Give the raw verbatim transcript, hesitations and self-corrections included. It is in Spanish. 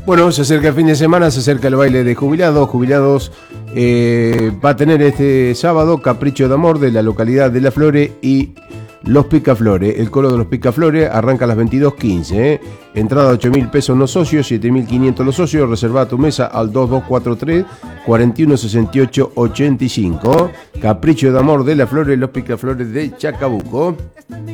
Bueno, se acerca el fin de semana, se acerca el baile de jubilados. Jubilados eh, va a tener este sábado Capricho de Amor de la localidad de La Flore y Los Picaflores. El coro de Los Picaflores arranca a las veintidós quince. ¿eh? Entrada ocho mil pesos los socios, siete mil quinientos los socios. Reserva tu mesa al dos dos cuatro tres, cuatro uno seis ocho, ocho cinco. Capricho de Amor de La Flore, Los Picaflores de Chacabuco.